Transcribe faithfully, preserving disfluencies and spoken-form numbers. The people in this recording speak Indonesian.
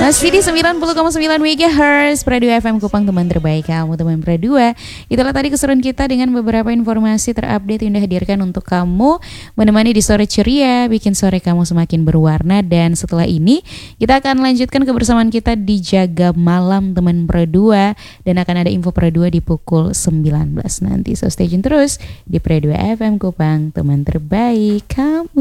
Masih di sembilan puluh koma sembilan megahertz Radio F M Kupang, teman terbaik kamu, teman Pro dua. Itulah tadi keseruan kita dengan beberapa informasi terupdate yang dihadirkan untuk kamu, menemani di sore ceria, bikin sore kamu semakin berwarna. Dan setelah ini kita akan lanjutkan kebersamaan kita di Jaga Malam teman Pro dua, dan akan ada info Pro dua di pukul sembilan belas nanti. So stay tune terus di Pro dua F M Kupang, teman terbaik kamu.